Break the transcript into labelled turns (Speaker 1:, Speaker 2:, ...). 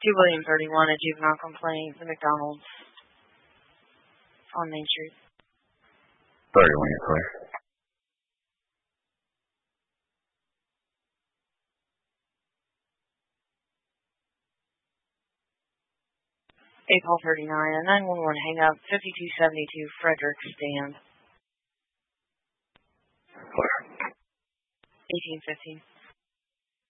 Speaker 1: 2 William 31, a juvenile complaint, the McDonald's on Main Street.
Speaker 2: 31, you're clear.
Speaker 1: April 39, a 911 hang up, 5272 Frederick Stand.
Speaker 2: Clear.
Speaker 1: 1815.